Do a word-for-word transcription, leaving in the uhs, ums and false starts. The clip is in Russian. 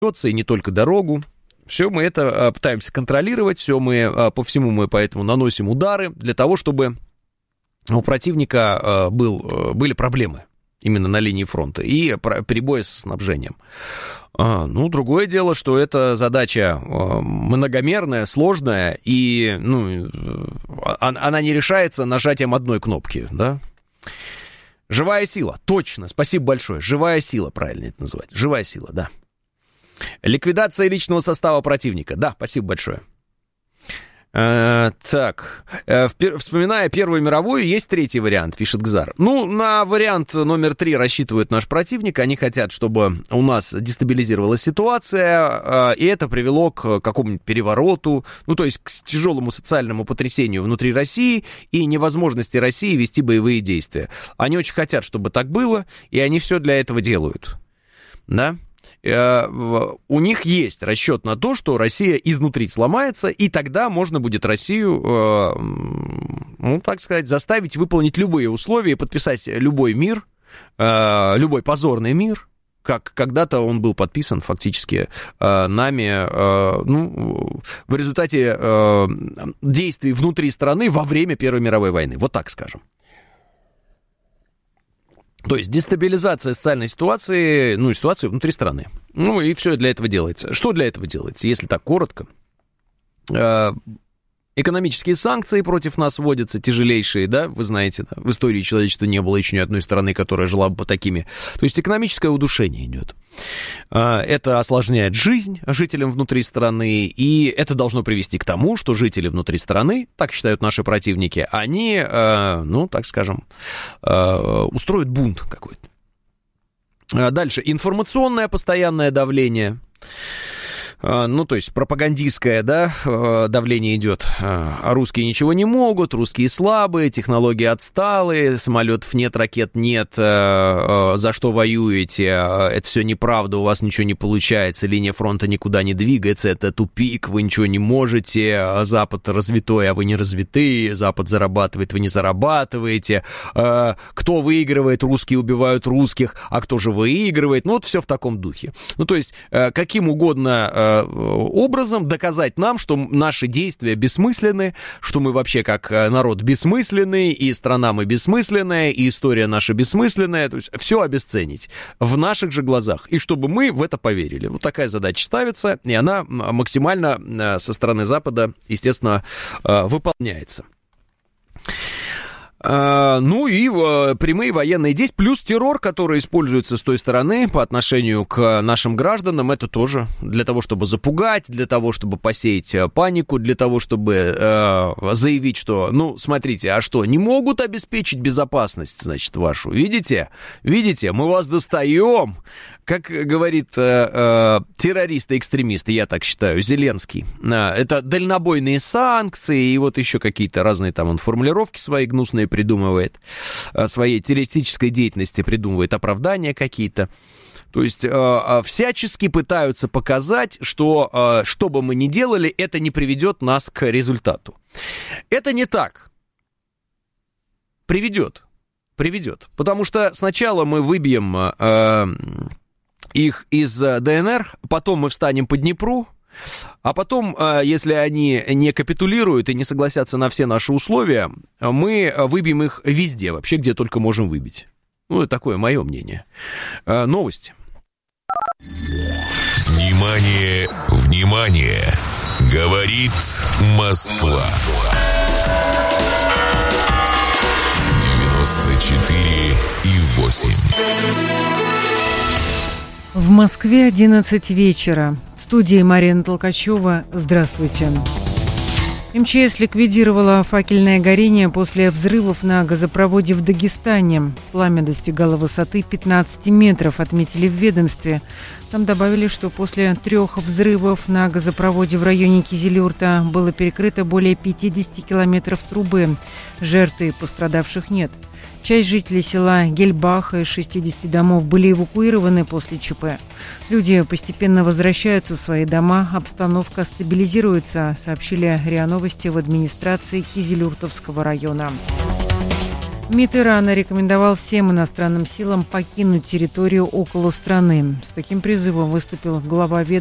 и не только дорогу. Все мы это пытаемся контролировать, все мы, по всему мы поэтому наносим удары для того, чтобы у противника был, были проблемы именно на линии фронта и перебои со снабжением. Ну, другое дело, что эта задача многомерная, сложная, и ну, она не решается нажатием одной кнопки, да? Живая сила, точно, спасибо большое, живая сила, правильно это называть, живая сила, да. Ликвидация личного состава противника, да, спасибо большое. Uh, так, uh, вспоминая Первую мировую, есть третий вариант, пишет Гзар. Ну, на вариант номер три рассчитывает наш противник. Они хотят, чтобы у нас дестабилизировалась ситуация, uh, и это привело к какому-нибудь перевороту, ну, то есть к тяжелому социальному потрясению внутри России и невозможности России вести боевые действия. Они очень хотят, чтобы так было, и они все для этого делают, да? У них есть расчет на то, что Россия изнутри сломается, и тогда можно будет Россию, ну, так сказать, заставить выполнить любые условия, подписать любой мир, любой позорный мир, как когда-то он был подписан фактически нами, ну, в результате действий внутри страны во время Первой мировой войны, вот так скажем. То есть дестабилизация социальной ситуации, ну, и ситуации внутри страны. Ну, и все для этого делается. Что для этого делается, если так коротко? Экономические санкции против нас вводятся, тяжелейшие, да, вы знаете, да, в истории человечества не было еще ни одной страны, которая жила бы по такими. То есть экономическое удушение идет. Это осложняет жизнь жителям внутри страны, и это должно привести к тому, что жители внутри страны, так считают наши противники, они, ну, так скажем, устроят бунт какой-то. Дальше, информационное постоянное давление. Ну, то есть пропагандистское, да, давление идет. А русские ничего не могут, русские слабые, технологии отсталые, самолетов нет, ракет нет, за что воюете, это все неправда, у вас ничего не получается, линия фронта никуда не двигается, это тупик, вы ничего не можете, Запад развитой, а вы не развитые, Запад зарабатывает, вы не зарабатываете, кто выигрывает, русские убивают русских, а кто же выигрывает, ну, вот все в таком духе. Ну, то есть каким угодно образом доказать нам, что наши действия бессмысленны, что мы вообще как народ бессмысленный, и страна мы бессмысленная, и история наша бессмысленная, то есть все обесценить в наших же глазах, и чтобы мы в это поверили. Вот такая задача ставится, и она максимально со стороны Запада, естественно, выполняется. Ну и прямые военные действия, плюс террор, который используется с той стороны по отношению к нашим гражданам, это тоже для того, чтобы запугать, для того, чтобы посеять панику, для того, чтобы э, заявить, что, ну, смотрите, а что, не могут обеспечить безопасность, значит, вашу? Видите? Видите? Мы вас достаем. Как говорит э, э, террорист-экстремист, я так считаю, Зеленский, э, это дальнобойные санкции, и вот еще какие-то разные там он формулировки свои гнусные придумывает, э, своей террористической деятельности придумывает оправдания какие-то. То есть э, всячески пытаются показать, что э, что бы мы ни делали, это не приведет нас к результату. Это не так. Приведет. Приведет. Потому что сначала мы выбьем... Э, их из ДНР, потом мы встанем по Днепру, а потом, если они не капитулируют и не согласятся на все наши условия, мы выбьем их везде, вообще, где только можем выбить. Ну, это такое мое мнение. Новости. Внимание, внимание! Говорит Москва. девяносто четыре и восемь. В Москве одиннадцать вечера. В студии Марина Толкачева. Здравствуйте. МЧС ликвидировала факельное горение после взрывов на газопроводе в Дагестане. Пламя достигало высоты пятнадцать метров, отметили в ведомстве. Там добавили, что после трех взрывов на газопроводе в районе Кизилюрта было перекрыто более пятьдесят километров трубы. Жертв и пострадавших нет. Часть жителей села Гельбаха из шестидесяти домов были эвакуированы после ЧП. Люди постепенно возвращаются в свои дома, обстановка стабилизируется, сообщили РИА Новости в администрации Кизилюртовского района. МИД Ирана рекомендовал всем иностранным силам покинуть территорию около страны. С таким призывом выступил глава ведомства